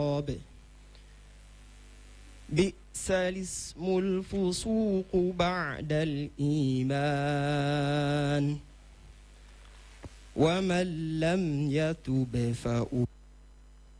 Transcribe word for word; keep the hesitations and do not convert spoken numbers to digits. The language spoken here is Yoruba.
بئس الاسم الفسوق بعد الإيمان ومن لم يتب فأولئك